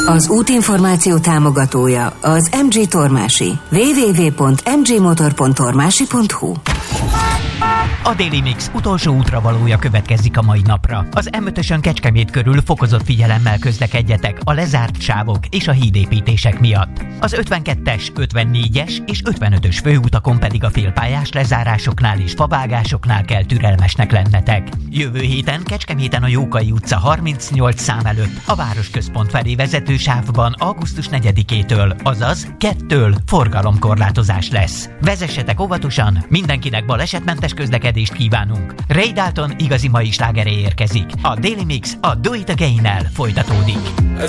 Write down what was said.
Az útinformáció támogatója az MG Tormási. www.mgmotor.tormási.hu. A Daily Mix utolsó útravalója következik a mai napra. Az M5-ösön Kecskemét körül fokozott figyelemmel közlekedjetek a lezárt sávok és a hídépítések miatt. Az 52-es, 54-es és 55-ös főutakon pedig a félpályás lezárásoknál és favágásoknál kell türelmesnek lennetek. Jövő héten Kecskeméten a Jókai utca 38 szám előtt a városközpont felé vezető sávban augusztus 4-től, azaz 2-től forgalomkorlátozás lesz. Vezessetek óvatosan, mindenkinek balesetmentes közlekedést kívánunk. Ray Dalton igazi mai slágere érkezik. A Daily Mix a Do It Again-nel folytatódik.